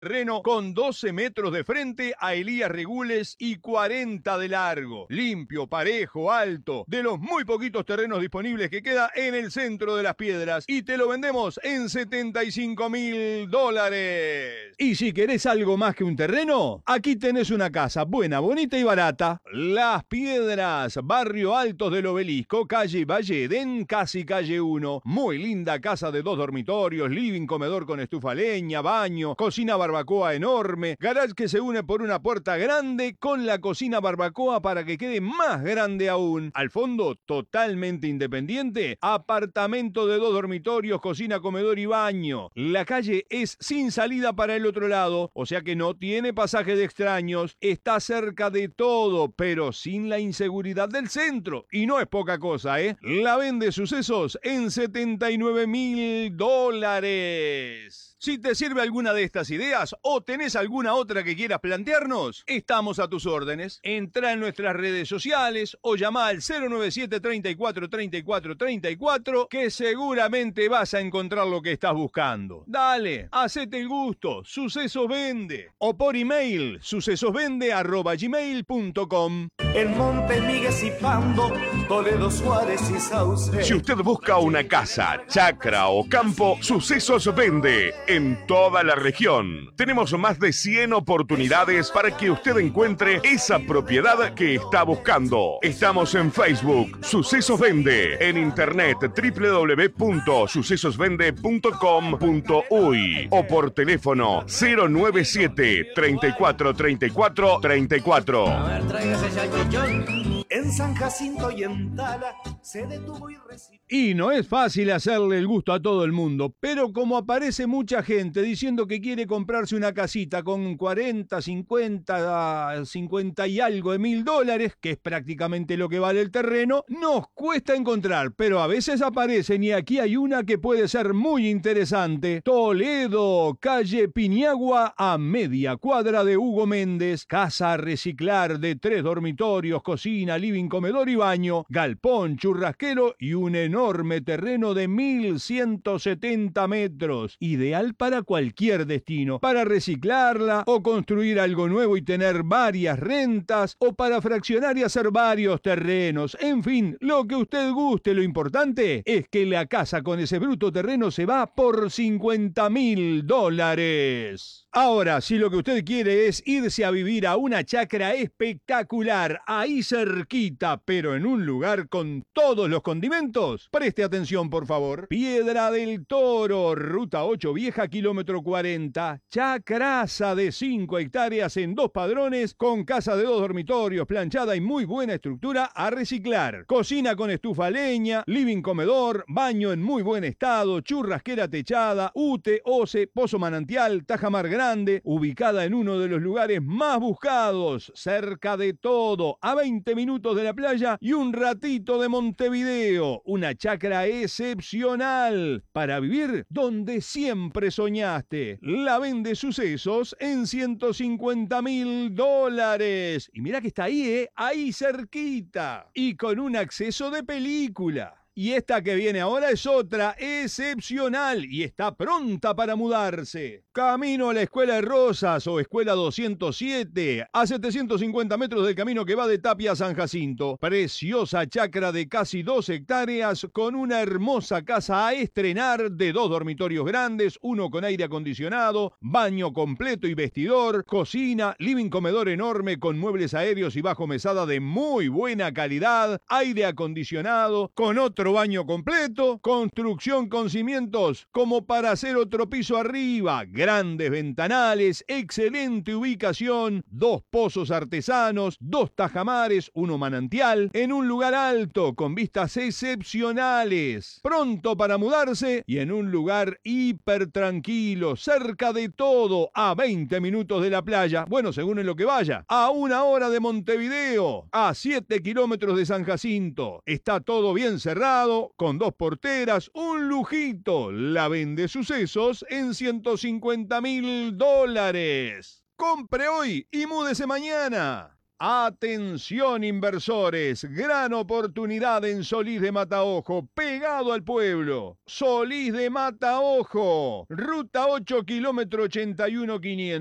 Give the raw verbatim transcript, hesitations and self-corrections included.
Terreno con doce metros de frente a Elías Regules y cuarenta de largo. Limpio, parejo, alto. De los muy poquitos terrenos disponibles que queda en el centro de Las Piedras. Y te lo vendemos en setenta y cinco mil dólares. Y si querés algo más que un terreno, aquí tenés una casa buena, bonita y barata. Las Piedras, barrio Altos del Obelisco, calle Valleden, casi calle uno. Muy linda casa de dos dormitorios, living, comedor con estufa a leña, baño, cocina barbacoa. Barbacoa enorme, garage que se une por una puerta grande con la cocina barbacoa para que quede más grande aún. Al fondo, totalmente independiente, apartamento de dos dormitorios, cocina, comedor y baño. La calle es sin salida para el otro lado, o sea que no tiene pasaje de extraños, está cerca de todo, pero sin la inseguridad del centro. Y no es poca cosa, ¿eh? La vende Sucesos en setenta y nueve mil dólares. Si te sirve alguna de estas ideas o tenés alguna otra que quieras plantearnos, estamos a tus órdenes. Entrá en nuestras redes sociales o llama al cero nueve siete, treinta y cuatro, treinta y cuatro, treinta y cuatro que seguramente vas a encontrar lo que estás buscando. Dale, hacete el gusto, Sucesos Vende. O por email, sucesosvende arroba gmail punto com. En Monte Miguel y Pando, Toledo, Suárez y Sauce. Si usted busca una casa, chacra o campo, Sucesos Vende. En toda la región. Tenemos más de cien oportunidades para que usted encuentre esa propiedad que está buscando. Estamos en Facebook, Sucesos Vende. En internet, doble u doble u doble u punto sucesos vende punto com punto uy. O por teléfono, cero nueve siete, treinta y cuatro, treinta y cuatro, treinta y cuatro. A ver, tráigase salchichón. En San Jacinto y en Tala se detuvo y recibió. Y no es fácil hacerle el gusto a todo el mundo, pero como aparece mucha gente diciendo que quiere comprarse una casita con cuarenta, cincuenta, cincuenta y algo de mil dólares, que es prácticamente lo que vale el terreno, nos cuesta encontrar, pero a veces aparecen y aquí hay una que puede ser muy interesante. Toledo, calle Piñagua, a media cuadra de Hugo Méndez, casa a reciclar de tres dormitorios, cocina, living, comedor y baño, galpón, churrasquero y un enorme terreno de mil ciento setenta metros, ideal para cualquier destino, para reciclarla o construir algo nuevo y tener varias rentas o para fraccionar y hacer varios terrenos, en fin, lo que usted guste. Lo importante es que la casa con ese bruto terreno se va por cincuenta mil dólares. Ahora, si lo que usted quiere es irse a vivir a una chacra espectacular, ahí cerquita, pero en un lugar con todos los condimentos, preste atención por favor. Piedra del Toro, ruta ocho vieja, kilómetro cuarenta, chacraza de cinco hectáreas en dos padrones, con casa de dos dormitorios, planchada y muy buena estructura a reciclar. Cocina con estufa a leña, living, comedor, baño en muy buen estado, churrasquera techada, ute, oce, pozo manantial, tajamar grande, ubicada en uno de los lugares más buscados, cerca de todo, a veinte minutos de la playa y un ratito de Montevideo. Una chacra excepcional para vivir donde siempre soñaste. La vende Sucesos en ciento cincuenta mil dólares. Y mira que está ahí, ¿eh? Ahí cerquita. Y con un acceso de película. Y esta que viene ahora es otra excepcional y está pronta para mudarse. Camino a la Escuela de Rosas o Escuela doscientos siete, a setecientos cincuenta metros del camino que va de Tapia a San Jacinto. Preciosa chacra de casi dos hectáreas con una hermosa casa a estrenar de dos dormitorios grandes, uno con aire acondicionado, baño completo y vestidor, cocina, living, comedor enorme con muebles aéreos y bajo mesada de muy buena calidad, aire acondicionado, con otro baño completo, construcción con cimientos como para hacer otro piso arriba, grandes ventanales, excelente ubicación, dos pozos artesanos, dos tajamares, uno manantial, en un lugar alto con vistas excepcionales, pronto para mudarse y en un lugar hiper tranquilo, cerca de todo, a veinte minutos de la playa, bueno, según en lo que vaya, a una hora de Montevideo, a siete kilómetros de San Jacinto, está todo bien cerrado, con dos porteras, un lujito. La vende Sucesos en ciento cincuenta mil dólares. Compre hoy y múdese mañana. Atención inversores, gran oportunidad en Solís de Mataojo, pegado al pueblo. Solís de Mataojo, ruta ocho, kilómetro ochenta y uno quinientos.